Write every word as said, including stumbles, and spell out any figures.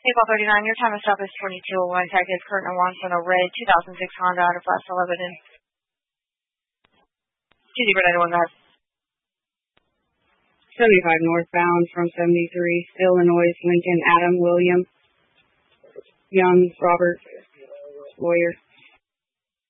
April thirty-nine, your time of stop is twenty-two oh one. Tag is Curtin Alonso, a red two thousand six Honda out of last eleven and two zero nine one, go ahead. seventy-five northbound from seventy-three, Illinois, Lincoln, Adam, William, Young, Robert, Lawyer.